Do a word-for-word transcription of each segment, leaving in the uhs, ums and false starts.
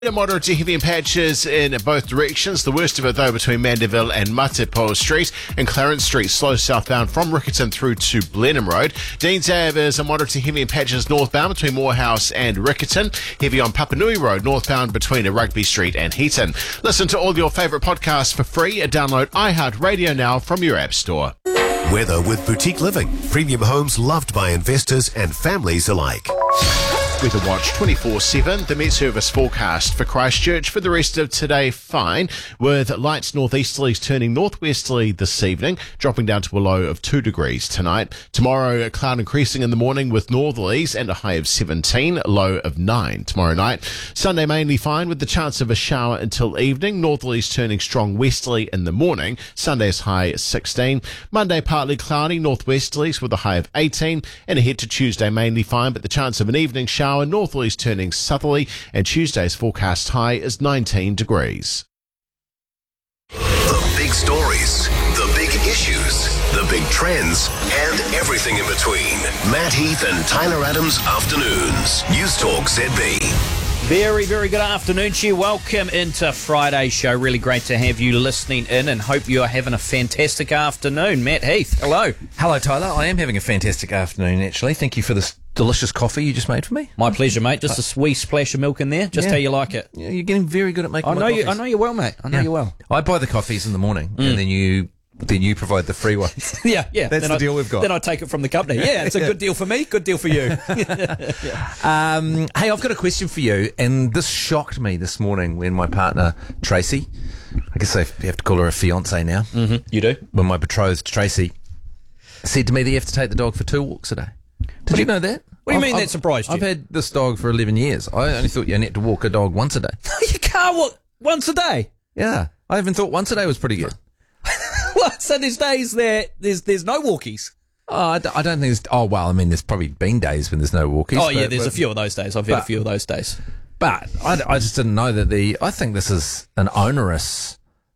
Moderate to heavy patches in both directions. The worst of it, though, between Mandeville and Matepo Street and Clarence Street, slow southbound from Riccarton through to Blenheim Road. Deans Ave is a moderate to heavy patches northbound between Morehouse and Riccarton. Heavy on Papanui Road, northbound between Rugby Street and Heaton. Listen to all your favourite podcasts for free. Download iHeartRadio now from your app store. Weather with Boutique Living. Premium homes loved by investors and families alike. Weather Watch twenty-four seven, the Met Service forecast for Christchurch for the rest of today, fine, with light northeasterlies turning northwesterly this evening, dropping down to a low of two degrees tonight. Tomorrow, cloud increasing in the morning with northerlies and a high of seventeen, low of nine tomorrow night. Sunday mainly fine with the chance of a shower until evening, northerlies turning strong westerly in the morning, Sunday's high sixteen. Monday partly cloudy, northwesterlies with a high of eighteen, and ahead to Tuesday mainly fine, but the chance of an evening shower, northerlies turning southerly, and Tuesday's forecast high is nineteen degrees. The big stories, the big issues, the big trends, and everything in between. Matt Heath and Tyler Adams Afternoons. News Talk Z B. Very, very good afternoon to you. Welcome into Friday's show. Really great to have you listening in and hope you are having a fantastic afternoon. Matt Heath, hello. Hello, Tyler. I am having a fantastic afternoon, actually. Thank you for this delicious coffee you just made for me. My pleasure, mate. Just a wee splash of milk in there, just Yeah. how you like it. Yeah, you're getting very good at making I know my you. I coffees. know you well, mate. I know Yeah. you well. I buy the coffees in the morning, and then you then you provide the free ones. Yeah, yeah. That's Then the I- deal we've got. Then I take it from the company. Yeah, it's a good deal for me. Good deal for you. Um, hey, I've got a question for you, and this shocked me this morning when my partner, Tracy, I guess I have to call her a fiance now, Mm-hmm. You do? when my betrothed, Tracy, said to me that you have to take the dog for two walks a day. Did you know that? What do you I've- mean I've- that surprised you? I've had this dog for eleven years. I only thought you had to walk a dog once a day. You can't walk once a day. Yeah, I even thought once a day was pretty good. What? So there's days there. There's there's no walkies. Oh, I, d- I don't think it's... Oh, well, I mean, there's probably been days when there's no walkies. Oh yeah, but- there's but, a few of those days. I've had a but- few of those days. But I, d- I just didn't know that the... I think this is an onerous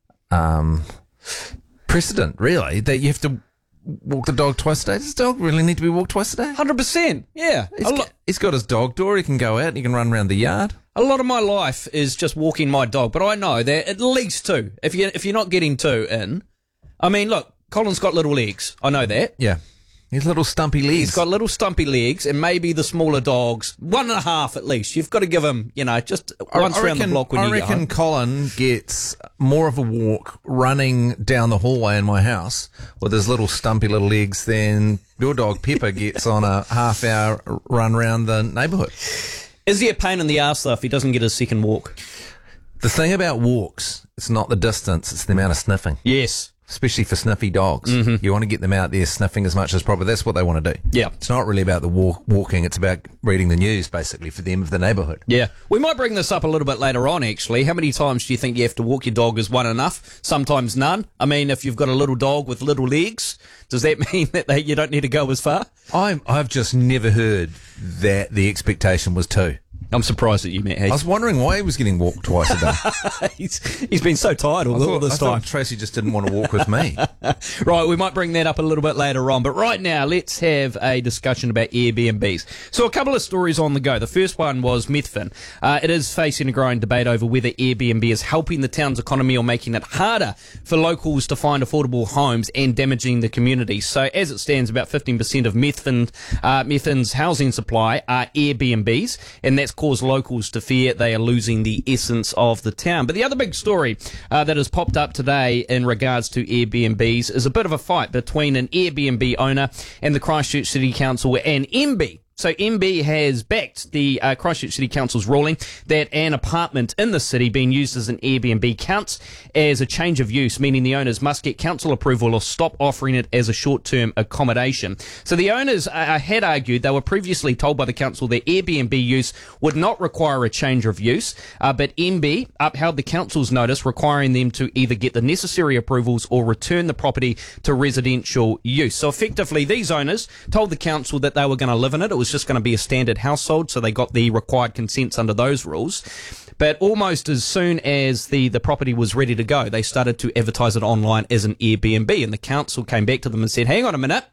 um, precedent, really, that you have to walk the dog twice a day. Does the dog really need to be walked twice a day? Hundred percent. Yeah. He's, A got, lot. he's got his dog door. He can go out and he can run around the yard. A lot of my life is just walking my dog, but I know that at least two. If you if you're not getting two in, I mean, look, Colin's got little legs. I know that. Yeah. His little stumpy legs. He's got little stumpy legs, and maybe the smaller dogs, one and a half at least. You've got to give him, you know, just I- once I around the reckon- block when I you get reckon home. Colin gets more of a walk running down the hallway in my house with his little stumpy little legs than your dog Pepper gets on a half hour run around the neighbourhood. Is he a pain in the arse though if he doesn't get his second walk? The thing about walks, it's not the distance, it's the amount of sniffing, Yes. especially for sniffy dogs. Mm-hmm. You want to get them out there sniffing as much as probably. That's what they want to do. Yeah. It's not really about the walk, walking, it's about reading the news, basically, for them of the neighbourhood. Yeah. We might bring this up a little bit later on, actually. How many times do you think you have to walk your dog? Is one enough? Sometimes none. I mean, if you've got a little dog with little legs, does that mean that they, you don't need to go as far? I'm, I've just never heard that the expectation was two. I'm surprised at you, Matt. I was wondering why he was getting walked twice a day. he's, he's been so tired all, I thought, all this I thought time. Tracy just didn't want to walk with me. Right, we might bring that up a little bit later on. But right now, let's have a discussion about Airbnbs. So a couple of stories on the go. The first one was Methven. Uh, it is facing a growing debate over whether Airbnb is helping the town's economy or making it harder for locals to find affordable homes and damaging the community. So as it stands, about fifteen percent of Methven, uh, Methven's housing supply are Airbnbs, and that's caused locals to fear they are losing the essence of the town. But the other big story uh, that has popped up today in regards to Airbnbs is a bit of a fight between an Airbnb owner and the Christchurch City Council and M B. So M B has backed the uh, Christchurch City Council's ruling that an apartment in the city being used as an Airbnb counts as a change of use, meaning the owners must get council approval or stop offering it as a short-term accommodation. So the owners uh, had argued they were previously told by the council that Airbnb use would not require a change of use, uh, but M B upheld the council's notice requiring them to either get the necessary approvals or return the property to residential use. So effectively, these owners told the council that they were going to live in it. It was just going to be a standard household, so they got the required consents under those rules. But almost as soon as the, the property was ready to go, they started to advertise it online as an Airbnb, and the council came back to them and said, hang on a minute,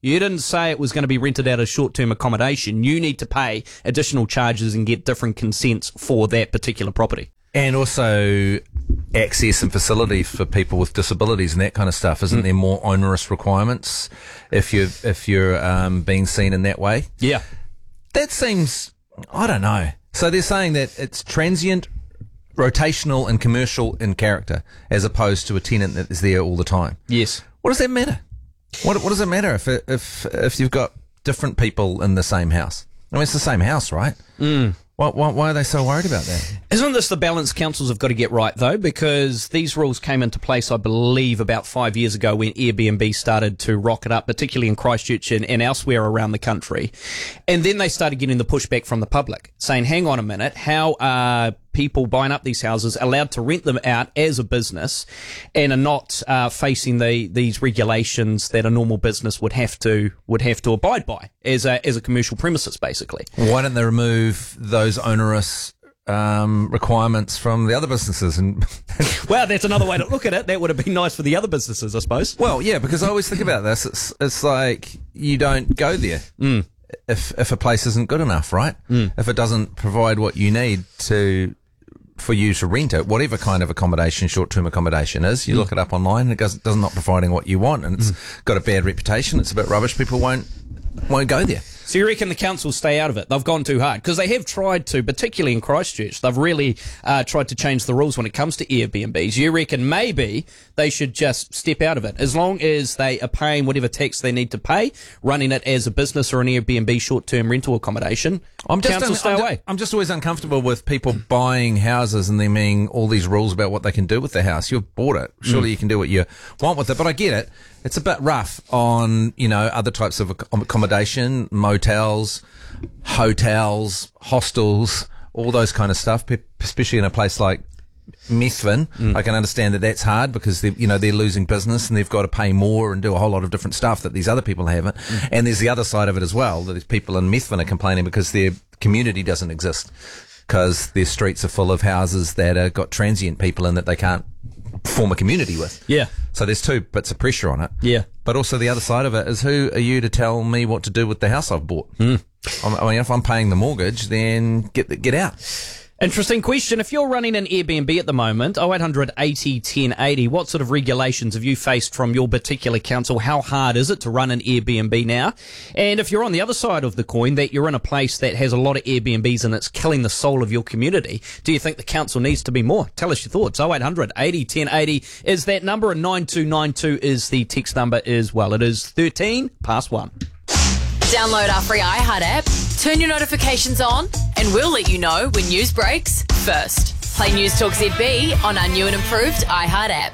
You didn't say it was going to be rented out as short-term accommodation. You need to pay additional charges and get different consents for that particular property. And also access and facilities for people with disabilities and that kind of stuff. Isn't mm. there more onerous requirements if you're, if you're um, being seen in that way? Yeah. That seems, I don't know. So they're saying that it's transient, rotational and commercial in character as opposed to a tenant that is there all the time. Yes. What does that matter? What, what does it matter if, if, if you've got different people in the same house? I mean, it's the same house, right? Mm. Why, why, why are they so worried about that? Isn't this the balance councils have got to get right, though? Because these rules came into place, I believe, about five years ago when Airbnb started to rocket up, particularly in Christchurch and, and elsewhere around the country. And then they started getting the pushback from the public, saying, hang on a minute, how are people buying up these houses allowed to rent them out as a business and are not uh, facing the these regulations that a normal business would have to would have to abide by as a as a commercial premises, basically? Why don't they remove those onerous um, requirements from the other businesses? And well, that's another way to look at it. That would have been nice for the other businesses, I suppose. Well, yeah, because I always think about this. It's it's like you don't go there. Mm. If if a place isn't good enough, right? Mm. If it doesn't provide what you need to for you to rent it, whatever kind of accommodation, short-term accommodation is, you mm. look it up online, it does, does not providing what you want, and it's mm. got a bad reputation, it's a bit rubbish, people won't won't go there. So you reckon the councils stay out of it? They've gone too hard because they have tried to, particularly in Christchurch. They've really uh, tried to change the rules when it comes to Airbnbs. You reckon maybe they should just step out of it as long as they are paying whatever tax they need to pay, running it as a business or an Airbnb short-term rental accommodation. I'm just councils un- stay I'm away. Ju- I'm just always uncomfortable with people buying houses and there being all these rules about what they can do with the house. You've bought it. Surely mm. you can do what you want with it. But I get it. It's a bit rough on, you know, other types of accommodation, motels, hotels, hostels, all those kind of stuff, especially in a place like Methven. Mm. I can understand that that's hard because they, you know, they're losing business and they've got to pay more and do a whole lot of different stuff that these other people haven't. Mm. And there's the other side of it as well, that these people in Methven are complaining because their community doesn't exist, because their streets are full of houses that have got transient people in that they can't form a community with. Yeah. So there's two bits of pressure on it. Yeah. But also the other side of it is, who are you to tell me what to do with the house I've bought? Mm. I mean, if I'm paying the mortgage, then get the, get out. Interesting question. If you're running an Airbnb at the moment, oh eight hundred eighty ten eighty, what sort of regulations have you faced from your particular council? How hard is it to run an Airbnb now? And if you're on the other side of the coin, that you're in a place that has a lot of Airbnbs and it's killing the soul of your community, do you think the council needs to be more? Tell us your thoughts. oh eight hundred eighty ten eighty is that number, and nine two nine two is the text number as well. It is thirteen past one. Download our free iHeart app, turn your notifications on, and we'll let you know when news breaks first. Play News Talk Z B on our new and improved iHeart app.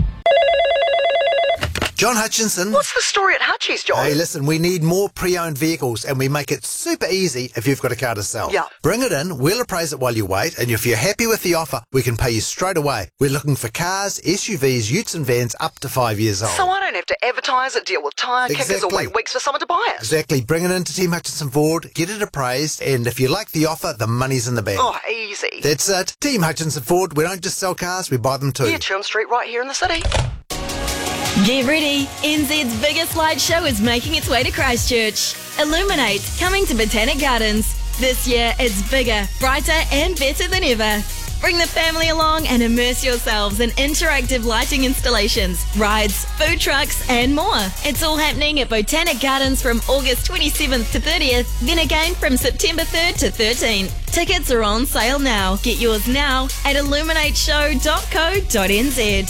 John Hutchinson. What's the story at Hutchies, John? Hey, listen, we need more pre-owned vehicles, and we make it super easy if you've got a car to sell. Yeah. Bring it in, we'll appraise it while you wait, and if you're happy with the offer, we can pay you straight away. We're looking for cars, S U Vs, utes and vans up to five years old. So I don't have to advertise it, deal with tyre kickers, or Exactly. wait weeks for someone to buy it. Exactly. Bring it into Team Hutchinson Ford, get it appraised, and if you like the offer, the money's in the bank. Oh, easy. That's it. Team Hutchinson Ford, we don't just sell cars, we buy them too. Yeah, Chilm Street right here in the city. Get ready, N Z's biggest light show is making its way to Christchurch. Illuminate, coming to Botanic Gardens. This year it's bigger, brighter and better than ever. Bring the family along and immerse yourselves in interactive lighting installations, rides, food trucks and more. It's all happening at Botanic Gardens from August twenty-seventh to thirtieth, then again from September third to thirteenth. Tickets are on sale now. Get yours now at illuminate show dot co dot n z.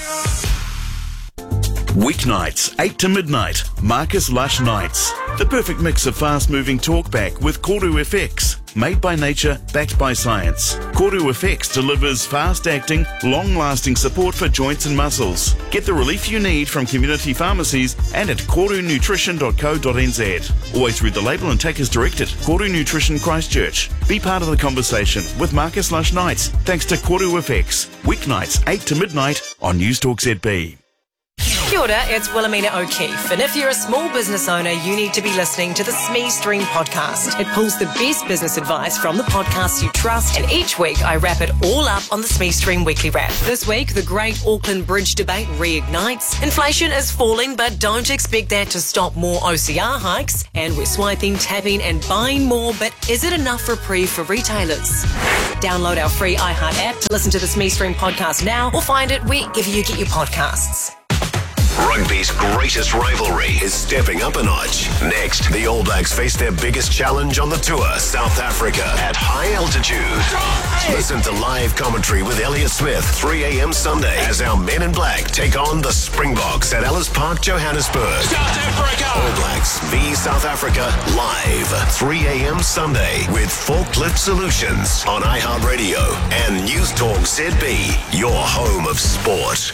Weeknights, eight to midnight, Marcus Lush Nights. The perfect mix of fast-moving talkback with Koru F X. Made by nature, backed by science. Koru F X delivers fast-acting, long-lasting support for joints and muscles. Get the relief you need from community pharmacies and at koru nutrition dot co dot n z. Always read the label and take as directed. Koru Nutrition Christchurch. Be part of the conversation with Marcus Lush Nights, thanks to Koru F X. Weeknights, eight to midnight on News Talk Z B. Kia ora, it's Wilhelmina O'Keefe, and if you're a small business owner, you need to be listening to the Smee Stream podcast. It pulls the best business advice from the podcasts you trust, and each week I wrap it all up on the Smee Stream Weekly Wrap. This week, the Great Auckland Bridge debate reignites. Inflation is falling, but don't expect that to stop more O C R hikes. And we're swiping, tapping, and buying more, but is it enough reprieve for retailers? Download our free iHeart app to listen to the Smee Stream podcast now, or find it wherever you get your podcasts. Rugby's greatest rivalry is stepping up a notch. Next, the All Blacks face their biggest challenge on the tour, South Africa, at high altitude. Listen to live commentary with Elliot Smith, three a.m. Sunday, as our men in black take on the Springboks at Ellis Park, Johannesburg. South Africa! All Blacks v South Africa, live, three a.m. Sunday, with Forklift Solutions on iHeartRadio and News Talk Z B, your home of sport.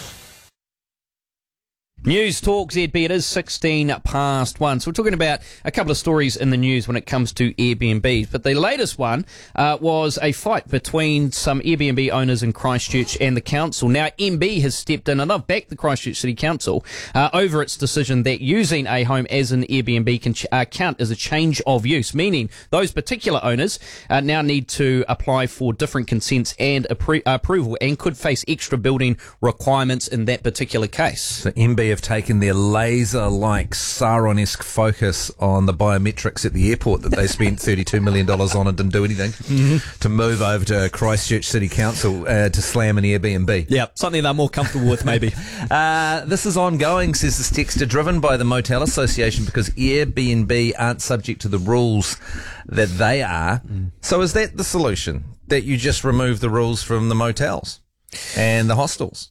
News Talk Z B, it is sixteen past one. So we're talking about a couple of stories in the news when it comes to Airbnbs. But the latest one uh, was a fight between some Airbnb owners in Christchurch and the council. Now, M B has stepped in and I've backed the Christchurch City Council uh, over its decision that using a home as an Airbnb can ch- uh, count as a change of use, meaning those particular owners uh, now need to apply for different consents and appro- approval and could face extra building requirements in that particular case. So M B have taken their laser-like Sauron-esque focus on the biometrics at the airport that they spent thirty-two million dollars on and didn't do anything mm-hmm. to move over to Christchurch City Council uh, to slam an Airbnb. Yeah, something they're more comfortable with, maybe. uh, this is ongoing, says this texter, driven by the Motel Association because Airbnb aren't subject to the rules that they are. Mm. So is that the solution? That you just remove the rules from the motels and the hostels?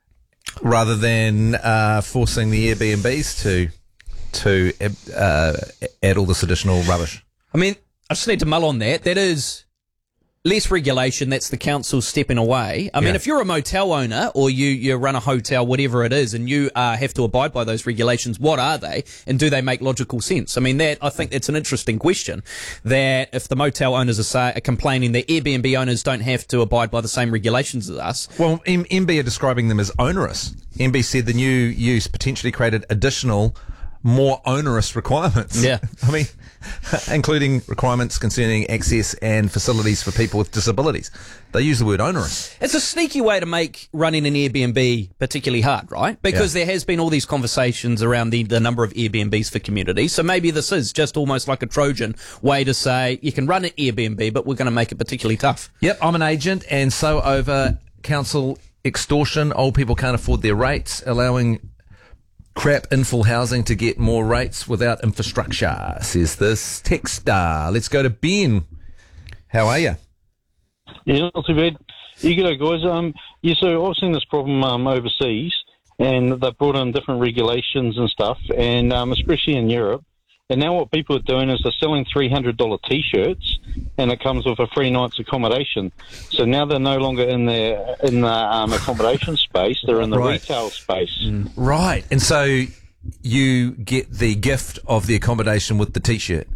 Rather than uh, forcing the Airbnbs to to uh, add all this additional rubbish. I mean, I just need to mull on that. That is less regulation. That's the council stepping away. I yeah. mean, if you're a motel owner or you, you run a hotel, whatever it is, and you uh, have to abide by those regulations, what are they? And do they make logical sense? I mean, that I think that's an interesting question. That if the motel owners are, say, are complaining that Airbnb owners don't have to abide by the same regulations as us. Well, M- MB are describing them as onerous. M B said the new use potentially created additional, more onerous requirements. Yeah. I mean, including requirements concerning access and facilities for people with disabilities. They use the word onerous. It's a sneaky way to make running an Airbnb particularly hard, right? Because yeah. there has been all these conversations around the, the number of Airbnbs for communities. So maybe this is just almost like a Trojan way to say you can run an Airbnb, but we're going to make it particularly tough. Yep, I'm an agent, and so over council extortion, old people can't afford their rates, allowing crap infill housing to get more rates without infrastructure, says this texter. Let's go to Ben. How are you? Yeah, not too bad. You g'day, guys. Um, yeah, so I've seen this problem um, overseas, and they've brought in different regulations and stuff, and um, especially in Europe. And now what people are doing is they're selling three hundred dollars T-shirts, and it comes with a free night's accommodation. So now they're no longer in the in the um, accommodation space; they're in the right. retail space. Mm. Right, and so you get the gift of the accommodation with the T-shirt.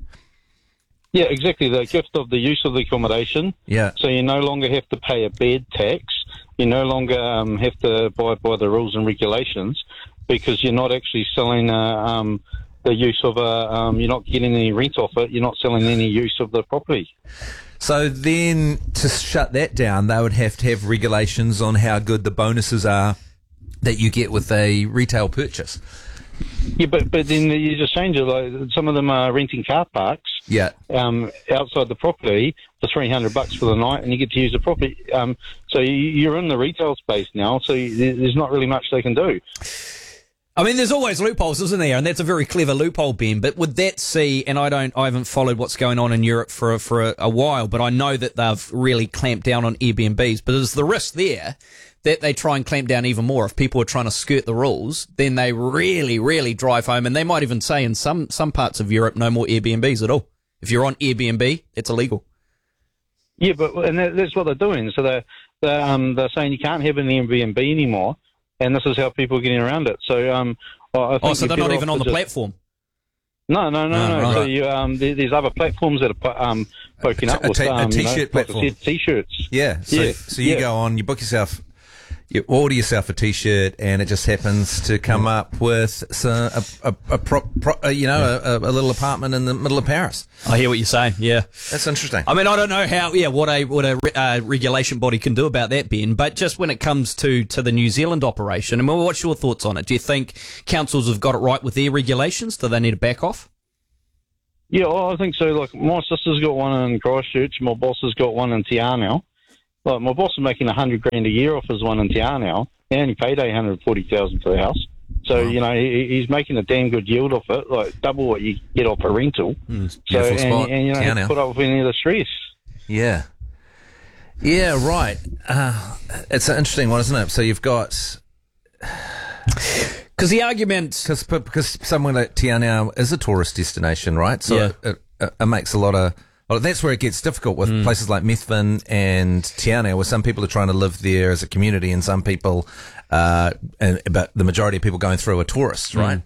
Yeah, exactly. The gift of the use of the accommodation. Yeah. So you no longer have to pay a bed tax. You no longer um, have to abide by the rules and regulations because you're not actually selling. Uh, um, the use of a, um, you're not getting any rent off it, you're not selling any use of the property. So then to shut that down, they would have to have regulations on how good the bonuses are that you get with a retail purchase. Yeah, but but then you just change it. Like some of them are renting car parks. Yeah. Um, outside the property for three hundred bucks for the night, and you get to use the property. Um, so you, you're in the retail space now. So you, there's not really much they can do. I mean, there's always loopholes, isn't there? And that's a very clever loophole, Ben. But would that see, and I don't, I haven't followed what's going on in Europe for a, for a, a while, but I know that they've really clamped down on Airbnbs. But is the risk there that they try and clamp down even more? If people are trying to skirt the rules, then they really, really drive home. And they might even say in some, some parts of Europe, no more Airbnbs at all. If you're on Airbnb, it's illegal. Yeah, but and that, that's what they're doing. So they're, they're, um, they're saying you can't have an Airbnb anymore. And this is how people are getting around it. So, um, I think oh, so they're not even on the just... platform? No, no, no, oh, no. Right. So you, um, there, there's other platforms that are um, poking a, up with a, t- um, a t-shirt you know, platform. Like I said, t-shirts. Yeah. So, yeah. so you yeah. go on, you book yourself, you order yourself a T-shirt, and it just happens to come yeah. up with a, a, a, pro, pro, a you know, yeah. a, a little apartment in the middle of Paris. I hear what you're saying. Yeah, that's interesting. I mean, I don't know how, yeah, what a what a uh, regulation body can do about that, Ben. But just when it comes to to the New Zealand operation, I mean, what's your thoughts on it? Do you think councils have got it right with their regulations? Do they need to back off? Yeah, well, I think so. Like, my sister's got one in Christchurch. My boss has got one in Te Anau. Like, my boss is making a hundred grand a year off his one in Te Anau. He only paid eight hundred forty thousand for the house. So, you know, he, he's making a damn good yield off it, like double what you get off a rental. Mm, so, and, spot. and, you know, he put up with any of the stress. Yeah. Yeah, right. Uh, it's an interesting one, isn't it? So you've got... Because the argument... Cause, because somewhere like Te Anau is a tourist destination, right? So yeah. it, it, it makes a lot of... Well, that's where it gets difficult with mm. places like Methven and Te Anau, where some people are trying to live there as a community, and some people, uh, and, but the majority of people going through are tourists, right?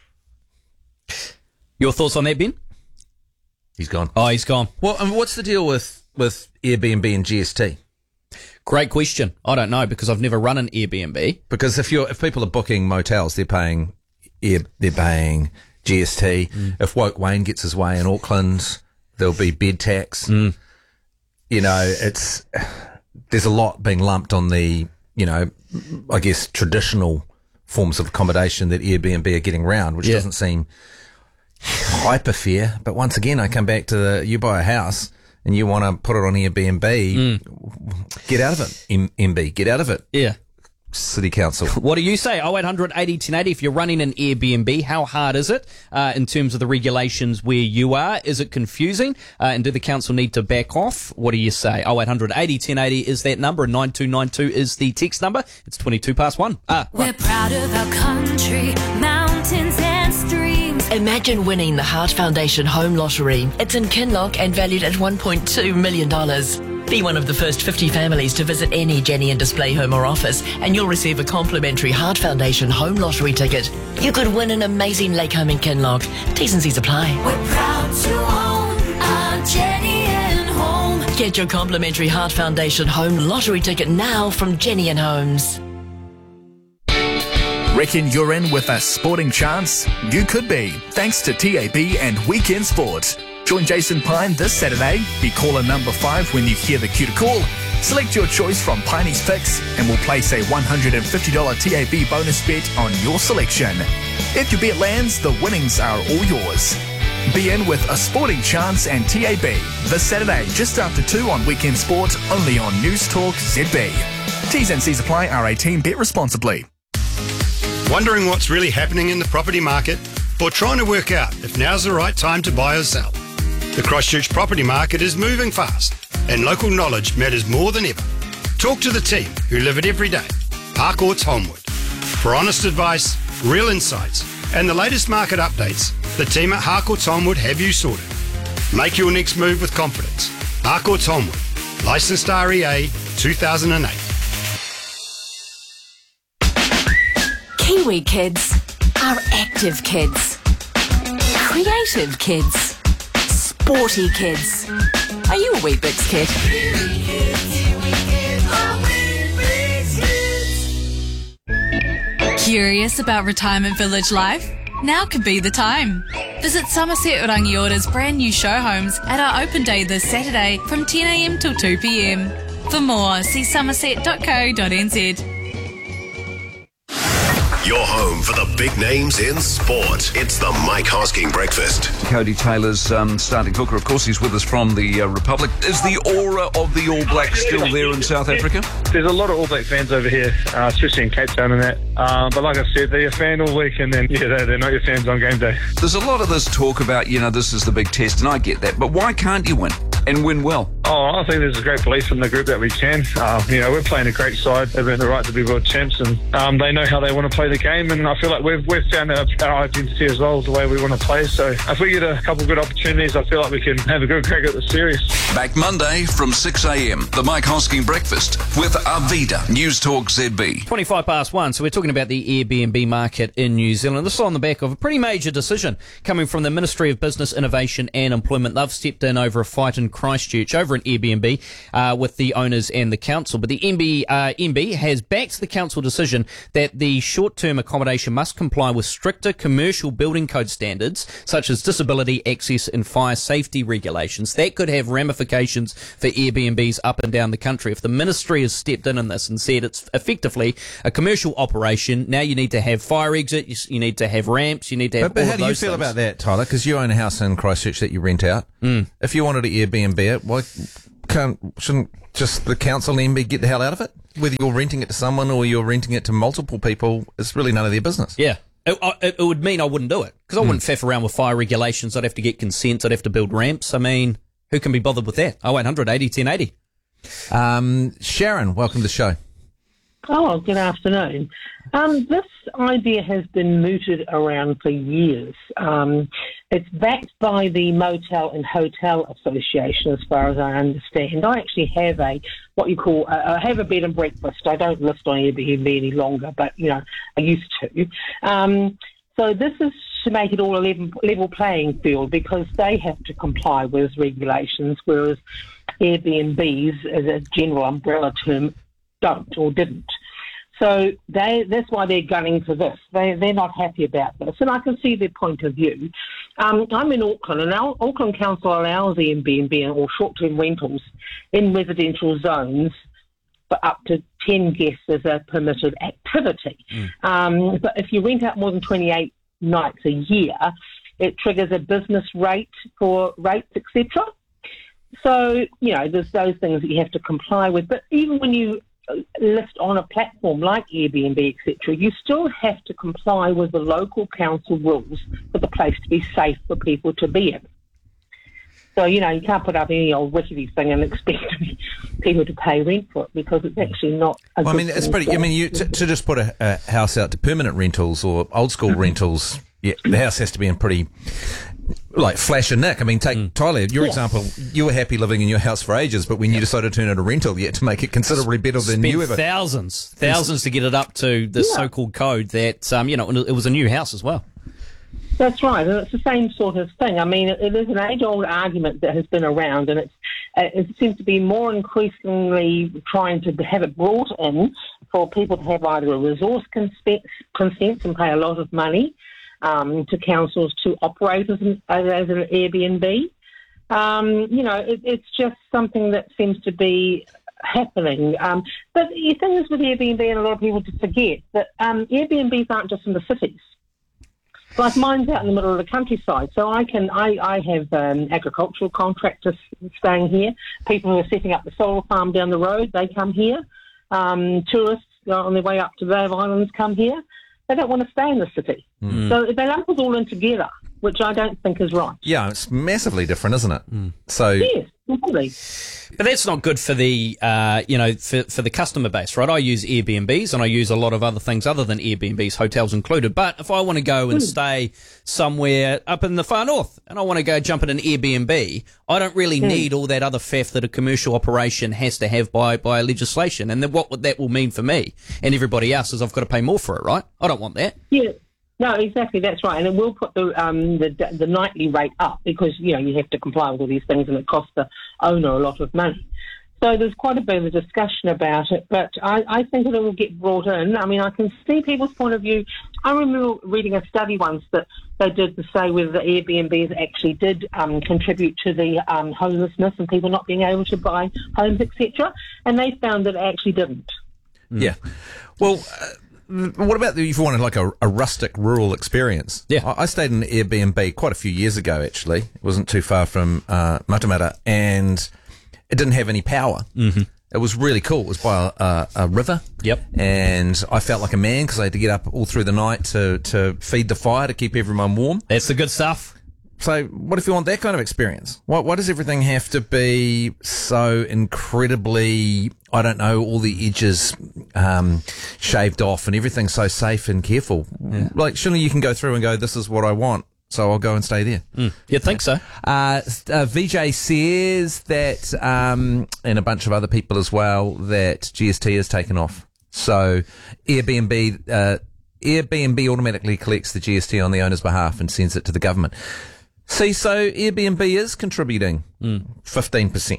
Mm. Your thoughts on that, Ben? He's gone. Oh, he's gone. Well, and what's the deal with, with Airbnb and G S T? Great question. I don't know, because I've never run an Airbnb. Because if you're if people are booking motels, they're paying Air, they're paying G S T. Mm. If Woke Wayne gets his way in Auckland, there'll be bed tax. Mm. You know, it's there's a lot being lumped on the, you know, I guess traditional forms of accommodation that Airbnb are getting round, which yeah. doesn't seem hyper fair. But once again, I come back to the, you buy a house and you want to put it on Airbnb, mm. get out of it, M- MB, get out of it. Yeah. City Council. What do you say? oh eight hundred eighty ten eighty. If you're running an Airbnb, how hard is it uh, in terms of the regulations where you are? Is it confusing? Uh, and do the council need to back off? What do you say? oh eight hundred eighty ten eighty is that number, and nine two nine two is the text number. It's twenty-two past one. Ah, We're proud of our country, mountains and streams. Imagine winning the Heart Foundation Home Lottery. It's in Kinloch and valued at one point two million dollars. Be one of the first fifty families to visit any Jenny and Display home or office, and you'll receive a complimentary Heart Foundation Home Lottery ticket. You could win an amazing lake home in Kinloch. T's and C's apply. We're proud to own our Jenny and Home. Get your complimentary Heart Foundation Home Lottery ticket now from Jenny and Homes. Reckon you're in with a sporting chance? You could be, thanks to T A B and Weekend Sport. Join Jason Pine this Saturday. Be caller number five when you hear the cue to call. Select your choice from Piney's picks and we'll place a one hundred fifty dollars T A B bonus bet on your selection. If your bet lands, the winnings are all yours. Be in with a sporting chance and T A B this Saturday just after two on Weekend Sport, only on News Talk Z B. T's and C's apply. R eighteen. Bet responsibly. Wondering what's really happening in the property market? Or trying to work out if now's the right time to buy or sell? The Christchurch property market is moving fast and local knowledge matters more than ever. Talk to the team who live it every day, Harcourts Holmwood. For honest advice, real insights and the latest market updates, the team at Harcourts Holmwood have you sorted. Make your next move with confidence. Harcourts Holmwood, licensed R E A two thousand eight. Kiwi kids are active kids, creative kids, sporty kids. Are you a Weet-Bix kid? Curious about retirement village life? Now could be the time. Visit Somerset Rangiора's brand new show homes at our open day this Saturday from ten a m till two p m. For more, see somerset dot co dot n z. Your home for the big names in sport. It's the Mike Hosking Breakfast. Cody Taylor's um, starting hooker. Of course, he's with us from the uh, Republic. Is the aura of the All Blacks still there in South Africa? There's a lot of All Black fans over here, uh, especially in Cape Town and that. Um, but like I said, they're a fan all week, and then, yeah, they're, they're not your fans on game day. There's a lot of this talk about, you know, this is the big test, and I get that. But why can't you win and win well? Oh, I think there's a great belief in the group that we can. Uh, you know, we're playing a great side. They've earned the right to be world champs, and um, they know how they want to play the game, and I feel like we've, we've found our, our identity as well, the way we want to play. So if we get a couple of good opportunities, I feel like we can have a good crack at the series. Back Monday from six a m, the Mike Hosking Breakfast with Arvida, News Talk Z B. twenty-five past one, so we're talking about the Airbnb market in New Zealand. This is on the back of a pretty major decision coming from the Ministry of Business, Innovation and Employment. They've stepped in over a fight in Christchurch over current Airbnb uh, with the owners and the council. But the M B, uh, M B has backed the council decision that the short-term accommodation must comply with stricter commercial building code standards, such as disability, access and fire safety regulations. That could have ramifications for Airbnbs up and down the country. If the ministry has stepped in on this and said it's effectively a commercial operation, now you need to have fire exit, you, you need to have ramps, you need to have But, but all how of do you those feel things. about that, Tyler? Because you own a house in Christchurch that you rent out. Mm. If you wanted to Airbnb it, why can't, shouldn't just the council and M B get the hell out of it? Whether you're renting it to someone or you're renting it to multiple people, it's really none of their business. Yeah. It, it, it would mean I wouldn't do it, because I wouldn't faff around with fire regulations. I'd have to get consent. I'd have to build ramps. I mean, who can be bothered with that? oh eight hundred eighty ten eighty. Um, Sharon, welcome to the show. Oh, good afternoon. Um, this idea has been mooted around for years. Um, it's backed by the Motel and Hotel Association, as far as I understand. I actually have a what you call uh, I have a bed and breakfast. I don't list on Airbnb any longer, but you know I used to. Um, so this is to make it all a level, level playing field, because they have to comply with regulations, whereas Airbnbs, as a general umbrella term, don't or didn't. So they, that's why they're gunning for this. They, they're not happy about this, and I can see their point of view. Um, I'm in Auckland, and our Auckland Council allows Airbnb or short-term rentals in residential zones for up to ten guests as a permitted activity. Mm. Um, but if you rent out more than twenty-eight nights a year, it triggers a business rate for rates, et cetera. So, you know, there's those things that you have to comply with. But even when you list on a platform like Airbnb, et cetera, you still have to comply with the local council rules for the place to be safe for people to be in. So, you know, you can't put up any old rickety thing and expect people to pay rent for it, because it's actually not a Well, I good mean, it's thing pretty. to I mean, you, to, to just put a, a house out to permanent rentals or old school rentals, yeah, the house has to be in pretty, like, flash and nick. I mean, take Tyler, your Yeah. example. You were happy living in your house for ages, but when you decided to turn it a rental, you had to make it considerably better than Spent you ever. thousands, thousands to get it up to the Yeah. so-called code that, um, you know, it was a new house as well. That's right, and it's the same sort of thing. I mean, it, it is an age-old argument that has been around, and it's, uh, it seems to be more increasingly trying to have it brought in for people to have either a resource consent, consent and pay a lot of money um, to councils to operate as an, as an Airbnb. Um, you know, it, it's just something that seems to be happening. Um, but the thing is with Airbnb, and a lot of people to forget, that um, Airbnbs aren't just in the cities. Like mine's out in the middle of the countryside, so I can I, I have um, agricultural contractors staying here. People who are setting up the solar farm down the road, they come here. Um, tourists on their way up to the Bay of Islands come here. They don't want to stay in the city, Mm. so they lump us all in together, which I don't think is right. Yeah, it's massively different, isn't it? So Yes, completely. But that's not good for the, uh, you know, for, for the customer base, right? I use Airbnbs and I use a lot of other things other than Airbnbs, hotels included. But if I want to go and stay somewhere up in the far north and I want to go jump in an Airbnb, I don't really Hmm. need all that other faff that a commercial operation has to have by, by legislation. And then what that will mean for me and everybody else is I've got to pay more for it, right? I don't want that. Yeah. No, exactly. That's right, and it will put the um, the the nightly rate up, because you know you have to comply with all these things, and it costs the owner a lot of money. So there's quite a bit of a discussion about it, but I, I think that it will get brought in. I mean, I can see people's point of view. I remember reading a study once that they did to say whether the Airbnbs actually did um, contribute to the um, homelessness and people not being able to buy homes, et cetera, and they found that it actually didn't. yeah. Well. Uh, What about the, if you wanted like a, a rustic rural experience? Yeah. I, I stayed in an Airbnb quite a few years ago, actually. It wasn't too far from uh, Matamata, and it didn't have any power. Mm-hmm. It was really cool. It was by a, a river. Yep. And I felt like a man because I had to get up all through the night to, to feed the fire to keep everyone warm. That's the good stuff. So what if you want that kind of experience? Why, why does everything have to be so incredibly, I don't know, all the edges um, shaved off and everything so safe and careful? Yeah. Like, surely you can go through and go, this is what I want, so I'll go and stay there. Mm. You'd think so. Uh, uh, V J says that, um, and a bunch of other people as well, that G S T has taken off. So Airbnb, uh, Airbnb automatically collects the G S T on the owner's behalf and sends it to the government. See, so Airbnb is contributing fifteen percent.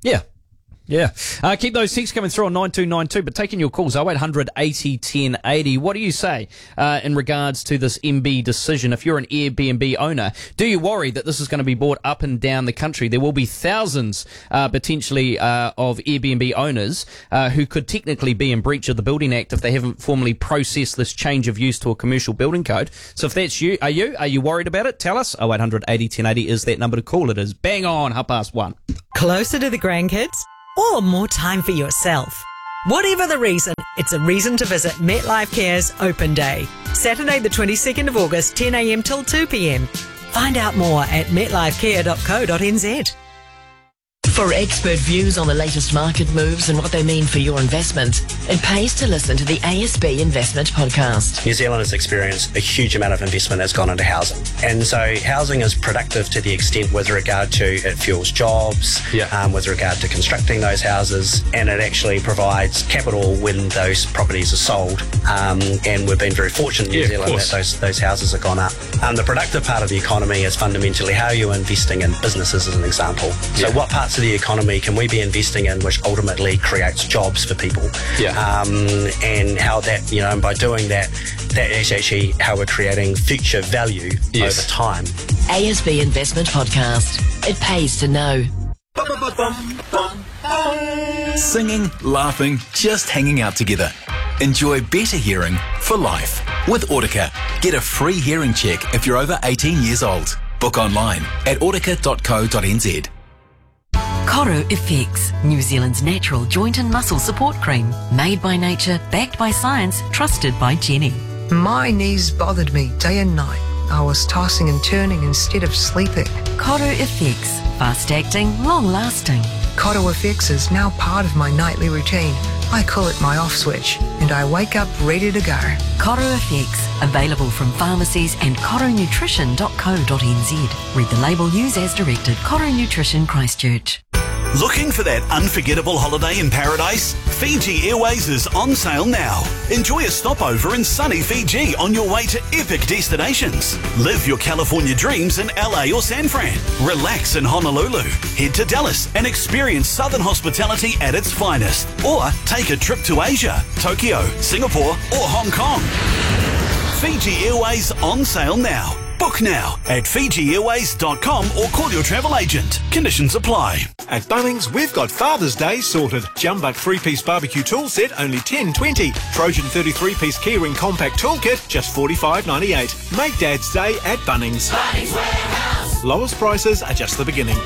Yeah. Yeah. Uh, keep those texts coming through on nine two nine two, but taking your calls, oh eight hundred eighty ten eighty. What do you say uh, in regards to this M B decision? If you're an Airbnb owner, do you worry that this is going to be brought up and down the country? There will be thousands, uh, potentially, uh, of Airbnb owners uh, who could technically be in breach of the Building Act if they haven't formally processed this change of use to a commercial building code. So if that's you, are you? Are you worried about it? Tell us. oh eight hundred eighty ten eighty is that number to call. It is bang on, half past one. Closer to the grandkids? Or more time for yourself? Whatever the reason, it's a reason to visit MetLife Care's Open Day. Saturday the twenty-second of August, ten a.m. till two p.m. Find out more at metlife care dot co dot n z. For expert views on the latest market moves and what they mean for your investment, it pays to listen to the A S B Investment Podcast. New Zealand has experienced a huge amount of investment that's gone into housing. And so housing is productive to the extent with regard to it fuels jobs, yeah. um, with regard to constructing those houses, and it actually provides capital when those properties are sold. Um, and we've been very fortunate in New yeah, Zealand that those, those houses have gone up. Um, the productive part of the economy is fundamentally how you're investing in businesses, as an example. So yeah. what parts of the economy can we be investing in which ultimately creates jobs for people? Yeah. Um, and how that, you know, and by doing that, that is actually how we're creating future value yes. over time. A S B Investment Podcast. It pays to know. Singing, laughing, just hanging out together. Enjoy better hearing for life. With Audica, get a free hearing check if you're over eighteen years old. Book online at audica dot co dot n z. Coro F X, New Zealand's natural joint and muscle support cream. Made by nature, backed by science, trusted by Jenny. My knees bothered me day and night. I was tossing and turning instead of sleeping. Coro F X, fast acting, long lasting. Coro F X is now part of my nightly routine. I call it my off switch, and I wake up ready to go. Coro F X, available from pharmacies and coro nutrition dot co dot n z. Read the label, use as directed. Coro Nutrition, Christchurch. Looking for that unforgettable holiday in paradise? Fiji Airways is on sale now. Enjoy a stopover in sunny Fiji on your way to epic destinations. Live your California dreams in L A or San Fran. Relax in Honolulu. Head to Dallas and experience Southern hospitality at its finest. Or take a trip to Asia, Tokyo, Singapore or Hong Kong. Fiji Airways on sale now. Book now at fiji airways dot com or call your travel agent. Conditions apply. At Bunnings, we've got Father's Day sorted. Jumbuck three-piece barbecue tool set, only ten twenty. Trojan thirty-three piece keyring compact toolkit, just forty-five ninety-eight. Make Dad's Day at Bunnings. Bunnings Warehouse. Lowest prices are just the beginning.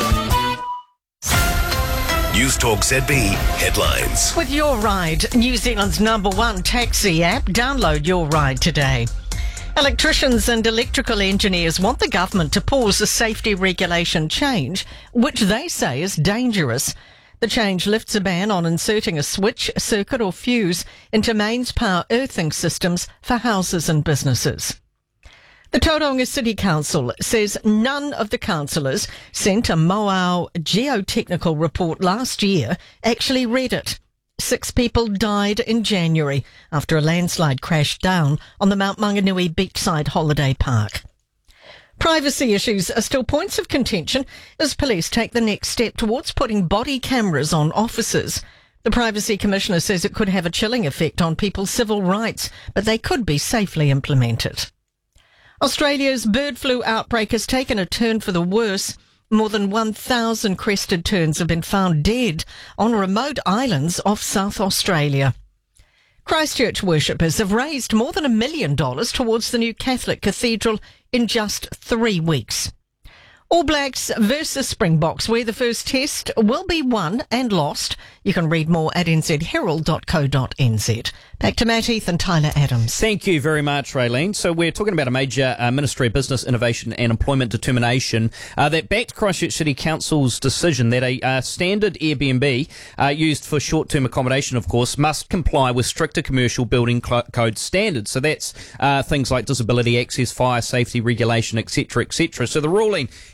News Talk Z B headlines. With Your Ride, New Zealand's number one taxi app, download Your Ride today. Electricians and electrical engineers want the government to pause a safety regulation change, which they say is dangerous. The change lifts a ban on inserting a switch, circuit or fuse into mains power earthing systems for houses and businesses. The Tauranga City Council says none of the councillors sent a Moao geotechnical report last year actually read it. Six people died in January after a landslide crashed down on the Mount Maunganui beachside holiday park. Privacy issues are still points of contention as police take the next step towards putting body cameras on officers. The Privacy Commissioner says it could have a chilling effect on people's civil rights, but they could be safely implemented. Australia's bird flu outbreak has taken a turn for the worse. More than one thousand crested terns have been found dead on remote islands off South Australia. Christchurch worshippers have raised more than a million dollars towards the new Catholic cathedral in just three weeks. All Blacks versus Springboks, where the first test will be won and lost. You can read more at n z herald dot co dot n z. Back to Matt Heath and Tyler Adams. Thank you very much, Raylene. So we're talking about a major uh, Ministry of Business, Innovation and Employment determination uh, that backed Christchurch City Council's decision that a uh, standard Airbnb uh, used for short-term accommodation, of course, must comply with stricter commercial building cl- code standards. So that's uh, things like disability access, fire safety regulation, et cetera, et cetera. So the ruling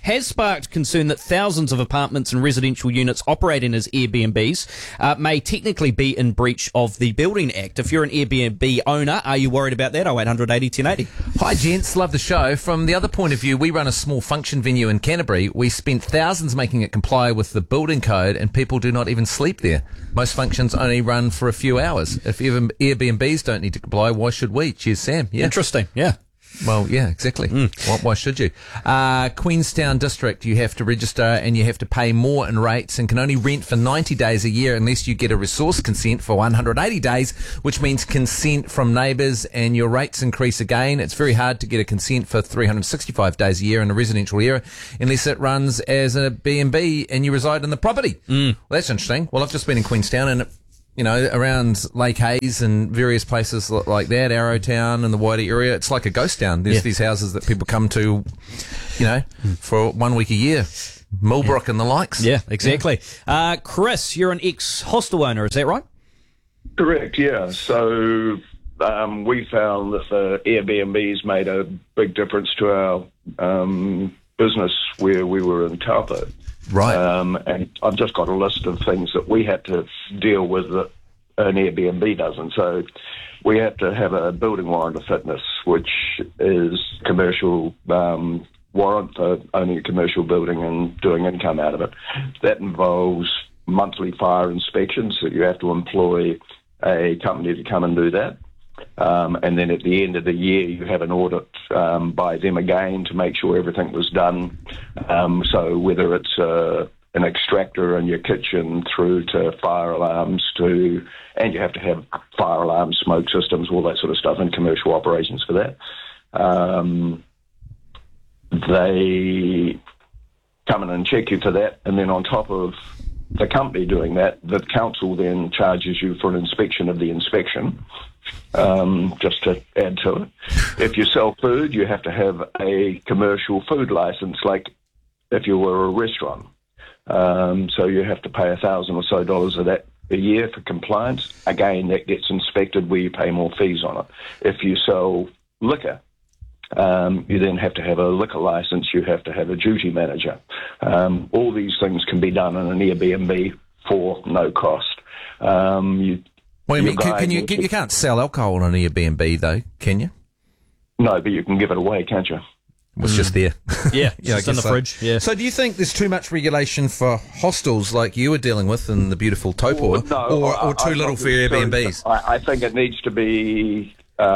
has sparked concern that thousands of apartments and residential units operating as Airbnbs uh, may technically be in breach of the Building Act. If you're an Airbnb owner, are you worried about that? oh eight hundred eighty ten eighty. Hi, gents. Love the show. From the other point of view, we run a small function venue in Canterbury. We spent thousands making it comply with the building code, and people do not even sleep there. Most functions only run for a few hours. If even Airbnbs don't need to comply, why should we? Cheers, Sam. Yeah. Interesting. Yeah. Well, yeah, exactly. Mm. Why, why should you? Uh, Queenstown District, you have to register and you have to pay more in rates and can only rent for ninety days a year unless you get a resource consent for one hundred eighty days, which means consent from neighbours, and your rates increase again. It's very hard to get a consent for three hundred sixty-five days a year in a residential area unless it runs as a B and B and you reside in the property. Mm. Well, that's interesting. Well, I've just been in Queenstown and it You know, around Lake Hayes and various places like that, Arrowtown and the wider area, it's like a ghost town. There's Yeah. these houses that people come to, you know, for one week a year. Millbrook yeah. and the likes. Yeah, exactly. Yeah. Uh, Chris, you're an ex-hostel owner, is that right? Correct, yeah. So um, we found that the Airbnbs made a big difference to our um, business where we were in Taupo. Right. Um, and I've just got a list of things that we had to deal with that an Airbnb doesn't. So we have to have a building warrant of fitness, which is commercial um, warrant for owning a commercial building and doing income out of it. That involves monthly fire inspections, so you have to employ a company to come and do that. Um, and then at the end of the year, you have an audit um, by them again to make sure everything was done. Um, so whether it's uh, an extractor in your kitchen through to fire alarms to, and you have to have fire alarms, smoke systems, all that sort of stuff in commercial operations for that. Um, they come in and check you for that. And then on top of the company doing that, the council then charges you for an inspection of the inspection. Um, just to add to it, if you sell food, you have to have a commercial food license, like if you were a restaurant. Um, so you have to pay a thousand or so dollars of that a year for compliance. Again, that gets inspected where you pay more fees on it. If you sell liquor, um, you then have to have a liquor license. You have to have a duty manager. Um, all these things can be done in an Airbnb for no cost. Um, you Well, I mean, can, can you you can't sell alcohol on an Airbnb though, can you? No, but you can give it away, can't you? It was mm. just there. Yeah, yeah, just in the so. fridge. Yeah. So, do you think there's too much regulation for hostels like you were dealing with in the beautiful Taupo, well, no, or, I, or too I, little I, for Airbnbs? I, I think it needs to be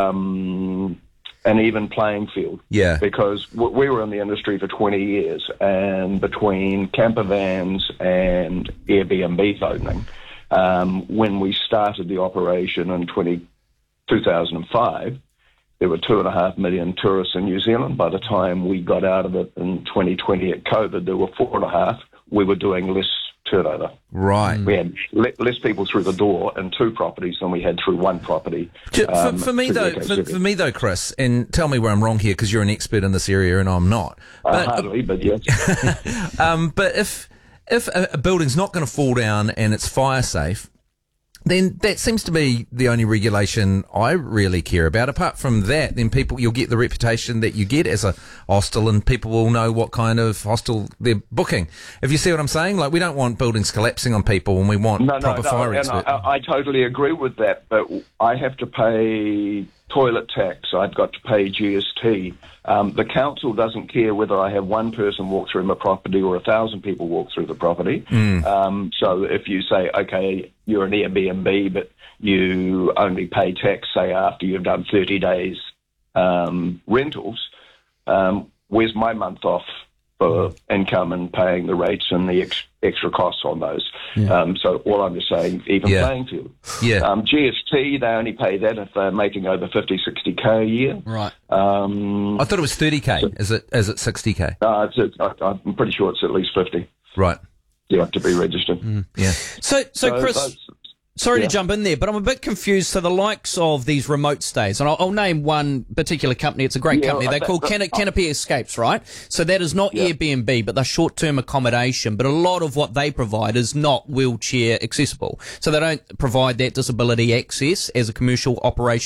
um, an even playing field. Yeah. Because w- we were in the industry for twenty years, and between camper vans and Airbnb opening. Um, when we started the operation in two thousand five, there were two and a half million tourists in New Zealand. By the time we got out of it in twenty twenty at COVID, there were four and a half. We were doing less turnover. Right. We had le- less people through the door in two properties than we had through one property. Um, for, for me though, for, for me though, Chris, and tell me where I'm wrong here because you're an expert in this area and I'm not. But, uh, hardly, but yes. um, but if if a, a building's not going to fall down and it's fire safe, then that seems to be the only regulation I really care about. Apart from that, then people, you'll get the reputation that you get as a hostel and people will know what kind of hostel they're booking. If you see what I'm saying? Like, we don't want buildings collapsing on people and we want no, proper no, fire no, experts. I, I totally agree with that, but I have to pay toilet tax. I've got to pay G S T. Um, the council doesn't care whether I have one person walk through my property or a thousand people walk through the property. Mm. Um, so if you say, okay, you're an Airbnb, but you only pay tax, say, after you've done thirty days um, rentals, um, where's my month off for income and paying the rates and the ex- extra costs on those? Yeah. Um, so all I'm just saying, even Yeah. playing field. Yeah. Um, G S T, they only pay that if they're making over fifty, sixty K a year. Right. Um, I thought it was thirty K. So, is it is it sixty K? Uh, it's, it's, I, I'm pretty sure it's at least fifty. Right. Yeah, to be registered. Mm. Yeah. So, so, So Chris, those- sorry yeah. to jump in there, but I'm a bit confused. So the likes of these remote stays, and I'll, I'll name one particular company. It's a great Yeah, company. They're that- called that- Can- Canopy Escapes, right? So that is not Yeah. Airbnb, but they're short-term accommodation. But a lot of what they provide is not wheelchair accessible. So they don't provide that disability access as a commercial operation would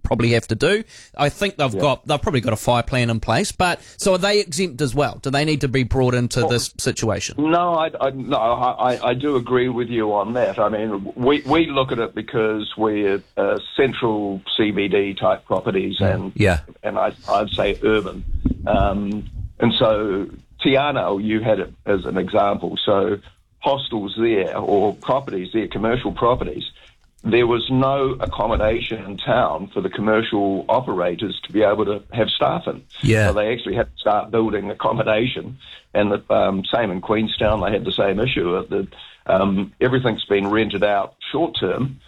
probably have to do. I think they've Yeah. got they've probably got a fire plan in place. But so are they exempt as well? Do they need to be brought into Well, this situation? No, I, I, no I, I do agree with you on that. I mean, we, we look at it because we're uh, central C B D type properties and Yeah. and I, I'd say urban. Um, and so Tiano, you had it as an example. So hostels there or properties there, commercial properties, there was no accommodation in town for the commercial operators to be able to have staff in. Yeah. So they actually had to start building accommodation. And the um, same in Queenstown, they had the same issue. The, um, everything's been rented out short term,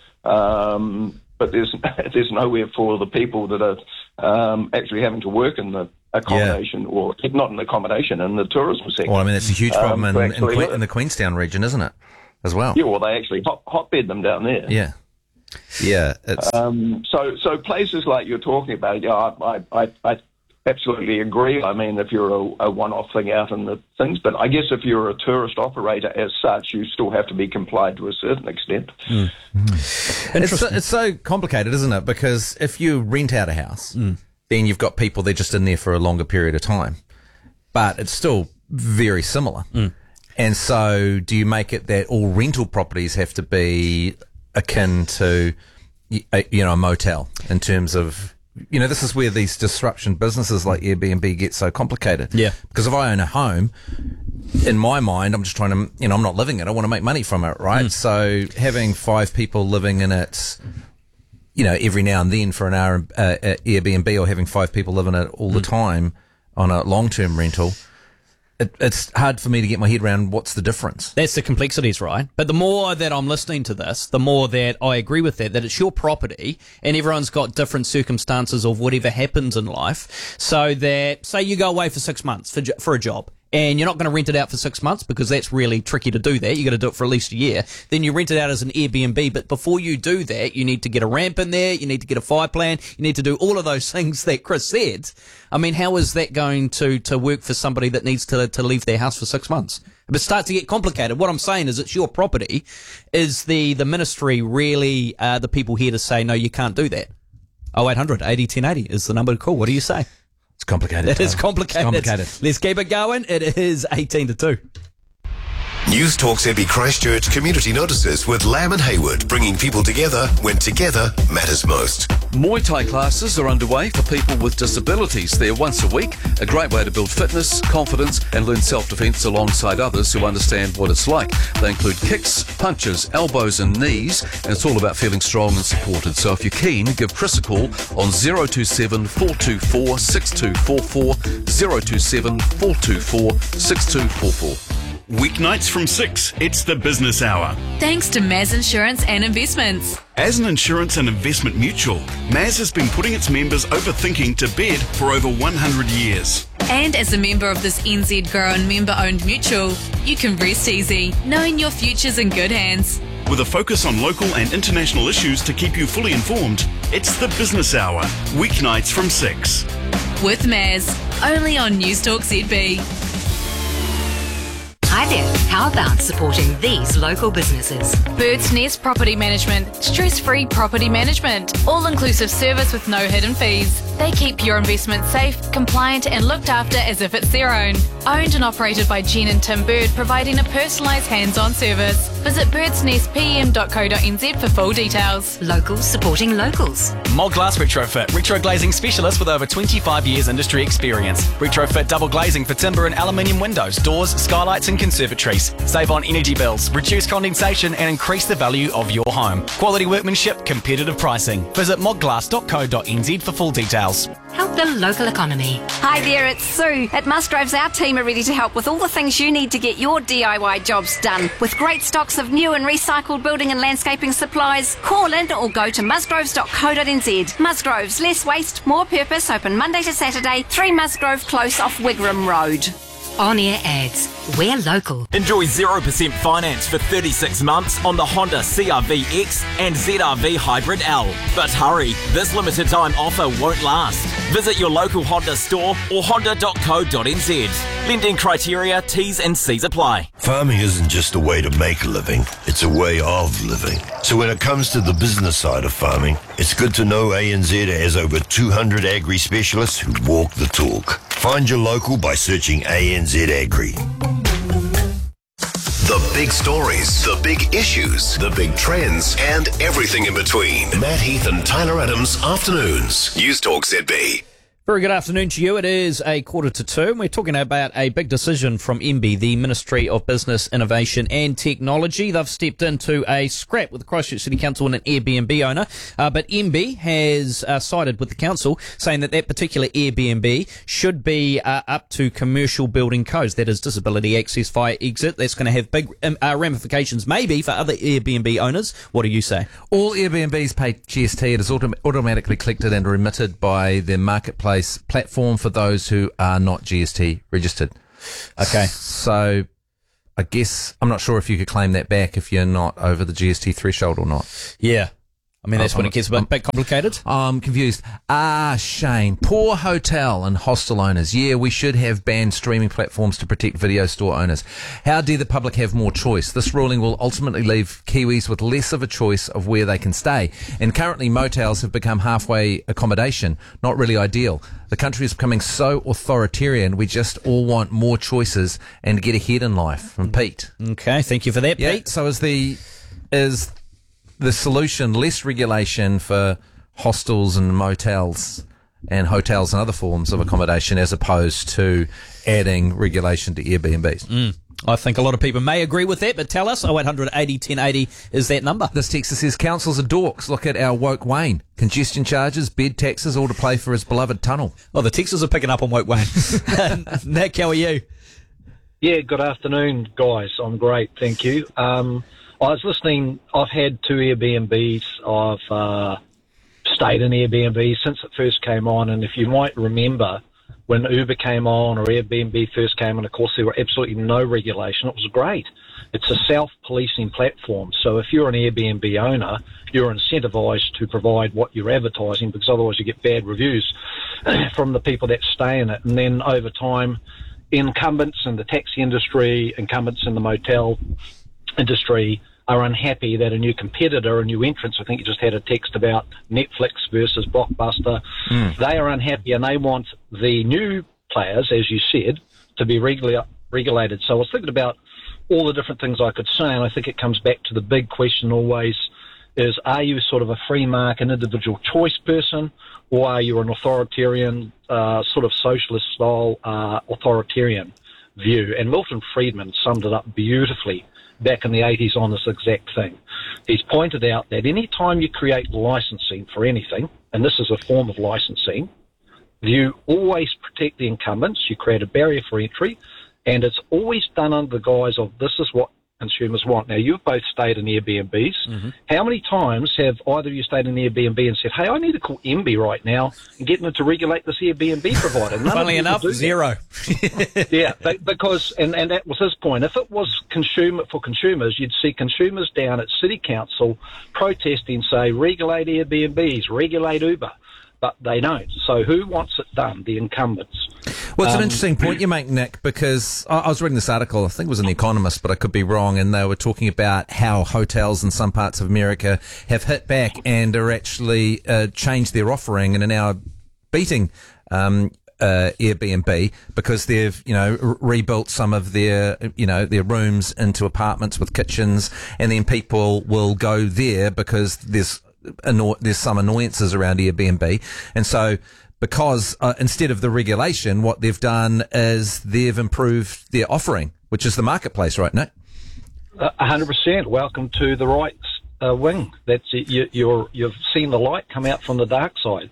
um, but there's there's nowhere for the people that are um, actually having to work in the accommodation, or not in accommodation, in the tourism sector. Well, I mean, it's a huge problem um, to in, in, actually Que- live. in the Queenstown region, isn't it? As well. Yeah, well, they actually hot, hotbed them down there. Yeah. Yeah. It's, Um, so, so places like you're talking about, yeah, I, I, I absolutely agree. I mean, if you're a, a one-off thing out in the things, but I guess if you're a tourist operator as such, you still have to be complied to a certain extent. Mm. It's, so, it's so complicated, isn't it? Because if you rent out a house, Mm. then you've got people, they're just in there for a longer period of time. But it's still very similar. Mm. And so do you make it that all rental properties have to be akin to, y- a- you know, a motel in terms of, you know, this is where these disruption businesses like Airbnb get so complicated. Yeah. Because if I own a home, in my mind, I'm just trying to, you know, I'm not living it. I want to make money from it, right? Mm. So having five people living in it, you know, every now and then for an hour uh, at Airbnb, or having five people living in it all the time on a long-term rental, it, it's hard for me to get my head around what's the difference. That's the complexities, right? But the more that I'm listening to this, the more that I agree with that, that it's your property and everyone's got different circumstances of whatever happens in life. So that, say you go away for six months for, jo- for a job, and you're not going to rent it out for six months because that's really tricky to do that. You got to do it for at least a year. Then you rent it out as an Airbnb. But before you do that, you need to get a ramp in there. You need to get a fire plan. You need to do all of those things that Chris said. I mean, how is that going to, to work for somebody that needs to, to leave their house for six months? If it starts to get complicated, what I'm saying is it's your property. Is the, the ministry really, uh, the people here to say, no, you can't do that? oh eight hundred eighty ten eighty is the number to call. What do you say? It's complicated. It is Tom. complicated. It's complicated. Let's keep it going. It is eighteen to two. News Talk Z B Christchurch community notices with Lamb and Hayward, bringing people together when together matters most. Muay Thai classes are underway for people with disabilities. They're once a week, a great way to build fitness, confidence and learn self-defense alongside others who understand what it's like. They include kicks, punches, elbows and knees, and it's all about feeling strong and supported. So if you're keen, give Chris a call on zero two seven, four two four, six two four four, zero two seven, four two four, six two four four. Weeknights from six, it's the business hour. Thanks to Maz Insurance and Investments. As an insurance and investment mutual, Maz has been putting its members overthinking to bed for over one hundred years. And as a member of this N Z grown member-owned mutual, you can rest easy, knowing your future's in good hands. With a focus on local and international issues to keep you fully informed, it's the business hour, weeknights from six. With Maz, only on News Talk Z B. Hi there. How about supporting these local businesses? Bird's Nest Property Management. Stress-free property management. All-inclusive service with no hidden fees. They keep your investment safe, compliant and looked after as if it's their own. Owned and operated by Jen and Tim Bird, providing a personalised hands-on service. Visit birds nest p m dot co dot n z for full details. Locals supporting locals. Mod Glass Retrofit, retro glazing specialist with over twenty-five years industry experience. Retrofit double glazing for timber and aluminium windows, doors, skylights and conservatories. Save on energy bills, reduce condensation and increase the value of your home. Quality workmanship, competitive pricing. Visit mod glass dot co dot n z for full details. Help the local economy. Hi there, it's Sue. At Musgroves, our team are ready to help with all the things you need to get your D I Y jobs done. With great stocks of new and recycled building and landscaping supplies, call in or go to musgroves dot co dot n z. Musgroves, less waste, more purpose, open Monday to Saturday, three Musgrove Close off Wigram Road. On-air ads. We're local. Enjoy zero percent finance for thirty-six months on the Honda C R V X and Z R V Hybrid L. But hurry, this limited time offer won't last. Visit your local Honda store or honda dot co dot n z. Lending criteria, T's and C's apply. Farming isn't just a way to make a living, it's a way of living. So when it comes to the business side of farming, it's good to know A N Z has over two hundred agri specialists who walk the talk. Find your local by searching A N Z Agri. The big stories, the big issues, the big trends, and everything in between. Matt Heath and Tyler Adams, Afternoons. News Talk Z B. Very good afternoon to you. It is a quarter to two, and we're talking about a big decision from M B I, the Ministry of Business, Innovation and Technology. They've stepped into a scrap with the Christchurch City Council and an Airbnb owner, uh, but M B I has uh, sided with the council, saying that that particular Airbnb should be uh, up to commercial building codes, that is disability access via exit. That's going to have big um, uh, ramifications maybe for other Airbnb owners. What do you say? All Airbnbs pay G S T. It is autom- automatically collected and remitted by the marketplace platform for those who are not G S T registered. Okay. So I guess I'm not sure if you could claim that back if you're not over the G S T threshold or not. Yeah. I mean, that's I'm, when it gets a bit, I'm, bit complicated. I'm confused. Ah, Shane. Poor hotel and hostel owners. Yeah, we should have banned streaming platforms to protect video store owners. How dare the public have more choice? This ruling will ultimately leave Kiwis with less of a choice of where they can stay. And currently, motels have become halfway accommodation. Not really ideal. The country is becoming so authoritarian, we just all want more choices and to get ahead in life. From Pete. Okay, thank you for that, yeah, Pete. So is the... is the solution less regulation for hostels and motels and hotels and other forms of accommodation as opposed to adding regulation to Airbnbs? Mm. I think a lot of people may agree with that, but tell us. oh eight hundred eighty ten eighty is that number. This texter says, councils are dorks. Look at our woke Wayne. Congestion charges, bed taxes, all to play for his beloved tunnel. Oh, the texters are picking up on woke Wayne. Nick, how are you? Yeah, good afternoon, guys. I'm great, thank you. Um, I was listening, I've had two Airbnbs, I've uh, stayed in Airbnb since it first came on, and if you might remember, when Uber came on or Airbnb first came on, of course there were absolutely no regulation. It was great. It's a self-policing platform, so if you're an Airbnb owner, you're incentivised to provide what you're advertising, because otherwise you get bad reviews from the people that stay in it. And then over time, incumbents in the taxi industry, incumbents in the motel industry are unhappy that a new competitor, a new entrant, I think you just had a text about Netflix versus Blockbuster, mm. they are unhappy and they want the new players, as you said, to be regula- regulated. So I was thinking about all the different things I could say, and I think it comes back to the big question always is, are you sort of a free market, individual choice person, or are you an authoritarian, uh, sort of socialist-style uh, authoritarian view? And Milton Friedman summed it up beautifully back in the eighties on this exact thing. He's pointed out that any time you create licensing for anything, and this is a form of licensing, you always protect the incumbents, you create a barrier for entry, and it's always done under the guise of this is what consumers want. Now, you've both stayed in Airbnbs. Mm-hmm. How many times have either of you stayed in Airbnb and said, hey, I need to call M B right now and get them to regulate this Airbnb provider? None Funnily enough, zero. Yeah, because, and, and that was his point. If it was consumer for consumers, you'd see consumers down at City Council protesting, say, regulate Airbnbs, regulate Uber. But they don't. So who wants it done? The incumbents. Well, it's um, an interesting point you make, Nick, because I, I was reading this article, I think it was in The Economist, but I could be wrong, and they were talking about how hotels in some parts of America have hit back and are actually uh, changed their offering and are now beating um, uh, Airbnb because they've, you know, r- rebuilt some of their, you know, their rooms into apartments with kitchens, and then people will go there because there's Anno- there's some annoyances around Airbnb, and so because uh, instead of the regulation, what they've done is they've improved their offering, which is the marketplace, right, Nick? A hundred percent. Welcome to the right uh, wing. That's you, you're you've seen the light come out from the dark side.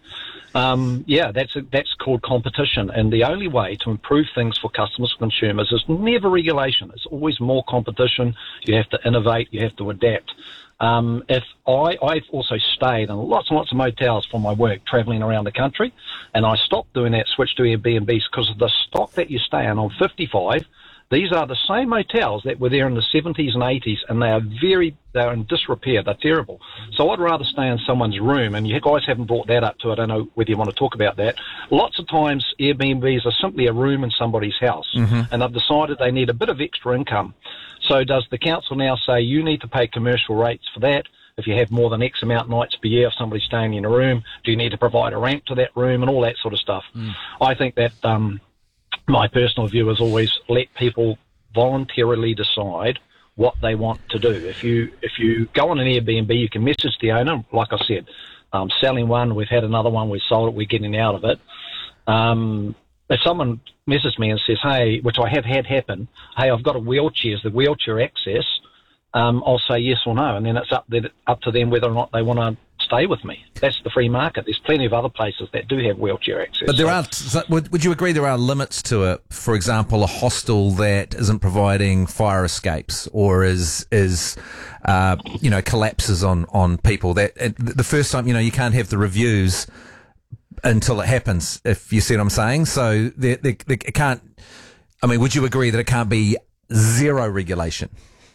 Um, yeah, that's a, that's called competition, and the only way to improve things for customers and consumers is never regulation. It's always more competition. You have to innovate. You have to adapt. Um, if I, I've also stayed in lots and lots of motels for my work, travelling around the country, and I stopped doing that, switched to Airbnbs, because of the stock that you stay in. I'm fifty-five. These are the same motels that were there in the seventies and eighties, and they are very they're in disrepair. They're terrible. So I'd rather stay in someone's room, and you guys haven't brought that up, so I don't know whether you want to talk about that. Lots of times Airbnbs are simply a room in somebody's house, Mm-hmm. and they've decided they need a bit of extra income. So does the council now say you need to pay commercial rates for that? If you have more than X amount nights per year, if somebody's staying in a room, do you need to provide a ramp to that room and all that sort of stuff? Mm. I think that um, my personal view is always let people voluntarily decide what they want to do. If you if you go on an Airbnb, you can message the owner. Like I said, um, selling one, we've had another one, we sold it, we're getting out of it. Um, if someone messages me and says, hey, which I have had happen, hey, I've got a wheelchair, is the wheelchair access? Um, I'll say yes or no, and then it's up, there, up to them whether or not they want to stay with me. That's the free market. There's plenty of other places that do have wheelchair access. But there so, are. So would, would you agree there are limits to it? For example, a hostel that isn't providing fire escapes or is is uh, you know collapses on on people. That the first time, you know, you can't have the reviews until it happens. If you see what I'm saying, so they, they, they it can't. I mean, would you agree that it can't be zero regulation?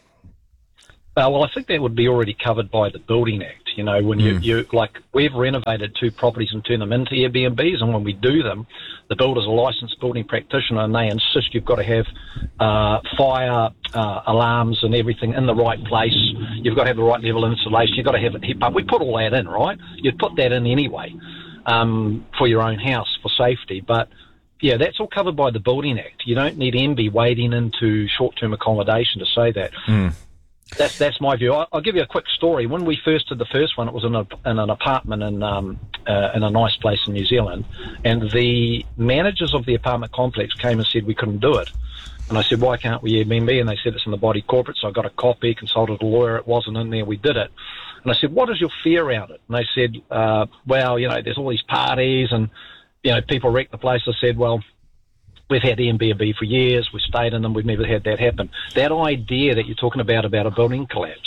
Uh, well, I think that would be already covered by the Building Act. You know, when you, Mm. you, like, we've renovated two properties and turned them into Airbnbs, and when we do them, the builder's a licensed building practitioner, and they insist you've got to have uh, fire uh, alarms and everything in the right place. You've got to have the right level of insulation. You've got to have it heat pump. We put all that in, right? You'd put that in anyway um, for your own house for safety, but yeah, that's all covered by the Building Act. You don't need M B wading into short-term accommodation to say that. Mm. That's that's my view. I'll, I'll give you a quick story. When we first did the first one, it was in, a, in an apartment in um, uh, in a nice place in New Zealand, and the managers of the apartment complex came and said we couldn't do it. And I said, why can't we Airbnb? And they said it's in the body corporate. So I got a copy, consulted a lawyer. It wasn't in there. We did it. And I said, what is your fear around it? And they said, uh, well, you know, there's all these parties and you know people wreck the place. I said, well, we've had Airbnb for years. We've stayed in them. We've never had that happen. That idea that you're talking about, about a building collapse,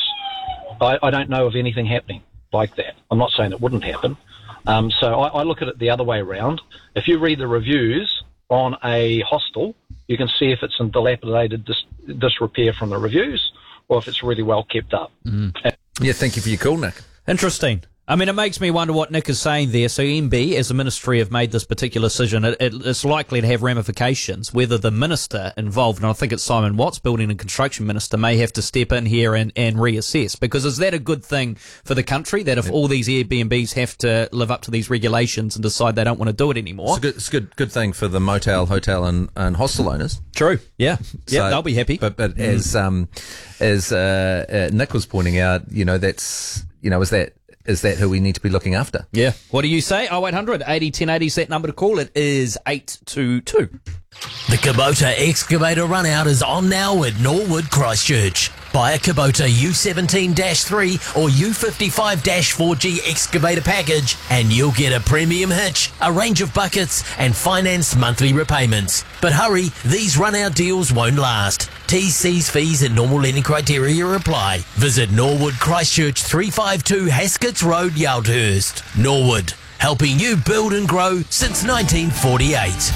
I, I don't know of anything happening like that. I'm not saying it wouldn't happen. Um, so I, I look at it the other way around. If you read the reviews on a hostel, you can see if it's in dilapidated dis- disrepair from the reviews or if it's really well kept up. Mm. Yeah, thank you for your call, Nick. Interesting. I mean, it makes me wonder what Nick is saying there. So M B, as a ministry, have made this particular decision. It, it, it's likely to have ramifications. Whether the minister involved, and I think it's Simon Watts, Building and Construction Minister, may have to step in here and, and reassess. Because is that a good thing for the country, that if all these Airbnbs have to live up to these regulations and decide they don't want to do it anymore? It's a good, it's a good, good thing for the motel, hotel and, and hostel owners. True. Yeah. Yeah, So- they'll be happy. But, but Mm. as um, as uh, uh, Nick was pointing out, you know, that's, you know, is that is that who we need to be looking after? Yeah. What do you say? oh eight hundred eighty ten eighty is that number to call. It is eight two two. The Kubota Excavator Runout is on now at Norwood Christchurch. Buy a Kubota U seventeen dash three or U fifty-five dash four G excavator package and you'll get a premium hitch, a range of buckets and financed monthly repayments. But hurry, these runout deals won't last. T's, C's, fees and normal lending criteria apply. Visit Norwood Christchurch, three fifty-two Haskets Road, Yaldhurst. Norwood, helping you build and grow since nineteen forty-eight.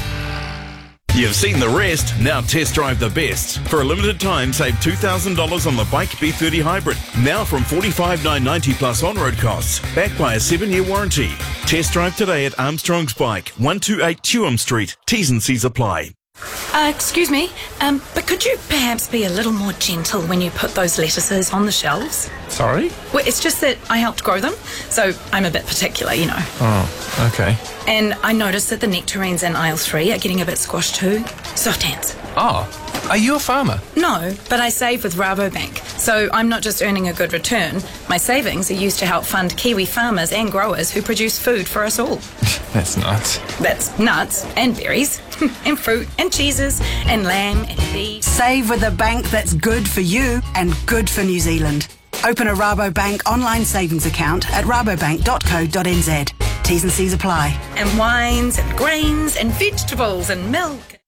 You've seen the rest, now test drive the best. For a limited time, save two thousand dollars on the Bike B thirty Hybrid. Now from forty-five thousand nine hundred ninety plus on-road costs, backed by a seven-year warranty. Test drive today at Armstrong's Bike, one twenty-eight Tuam Street. T's and C's apply. Uh, excuse me, um, but could you perhaps be a little more gentle when you put those lettuces on the shelves? Sorry? Well, it's just that I helped grow them, so I'm a bit particular, you know. Oh, okay. And I noticed that the nectarines in aisle three are getting a bit squashed too. Soft hands. Oh, are you a farmer? No, but I save with Rabobank, so I'm not just earning a good return. My savings are used to help fund Kiwi farmers and growers who produce food for us all. That's nuts. That's nuts and berries and fruit and cheeses and lamb and beef. Save with a bank that's good for you and good for New Zealand. Open a Rabobank online savings account at rabobank dot co dot n z. T's and C's apply. And wines and grains and vegetables and milk.